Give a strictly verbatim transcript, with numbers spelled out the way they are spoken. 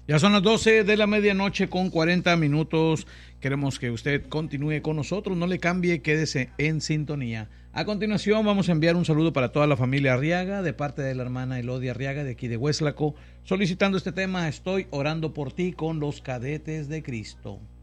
Ya son las doce de la medianoche con cuarenta minutos. Queremos que usted continúe con nosotros, no le cambie, quédese en sintonía. A continuación vamos a enviar un saludo para toda la familia Arriaga, de parte de la hermana Elodia Arriaga, de aquí de Hueslaco, solicitando este tema: Estoy orando por ti, con los Cadetes de Cristo.